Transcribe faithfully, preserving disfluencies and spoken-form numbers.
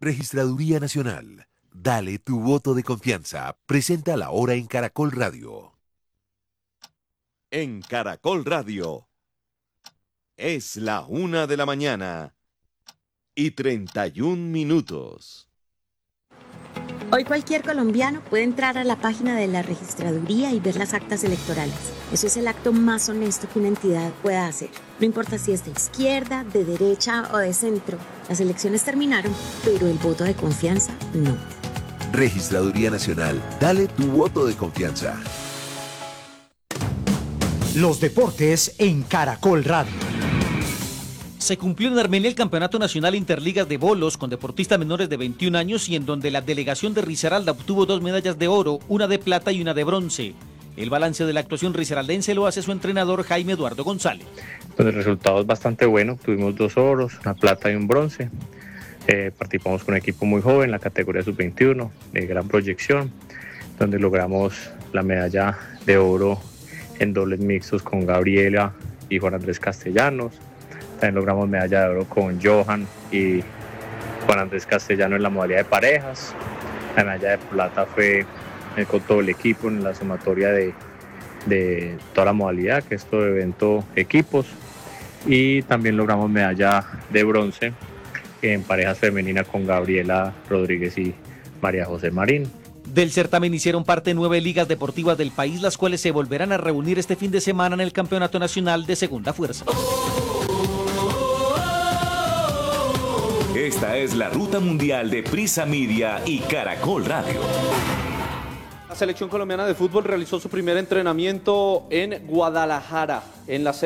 Registraduría Nacional. Dale tu voto de confianza. Presenta la hora en Caracol Radio. En Caracol Radio. Es la una de la mañana y treinta y un minutos. Hoy cualquier colombiano puede entrar a la página de la registraduría y ver las actas electorales. Eso es el acto más honesto que una entidad pueda hacer. No importa si es de izquierda, de derecha o de centro. Las elecciones terminaron, pero el voto de confianza no. Registraduría Nacional. Dale tu voto de confianza. Los deportes en Caracol Radio. Se cumplió en Armenia el Campeonato Nacional Interligas de Bolos con deportistas menores de veintiún años y en donde la delegación de Risaralda obtuvo dos medallas de oro, una de plata y una de bronce. El balance de la actuación risaraldense lo hace su entrenador Jaime Eduardo González. Pues el resultado es bastante bueno, tuvimos dos oros, una plata y un bronce. Eh, participamos con un equipo muy joven, la categoría sub veintiuno, de gran proyección, donde logramos la medalla de oro en dobles mixtos con Gabriela y Juan Andrés Castellanos. También logramos medalla de oro con Johan y Juan Andrés Castellano en la modalidad de parejas. La medalla de plata fue con todo el equipo en la sumatoria de, de toda la modalidad, que es todo evento equipos. Y también logramos medalla de bronce en parejas femeninas con Gabriela Rodríguez y María José Marín. Del certamen hicieron parte nueve ligas deportivas del país, las cuales se volverán a reunir este fin de semana en el Campeonato Nacional de Segunda Fuerza. Esta es la ruta mundial de Prisa Media y Caracol Radio. La selección colombiana de fútbol realizó su primer entrenamiento en Guadalajara, en la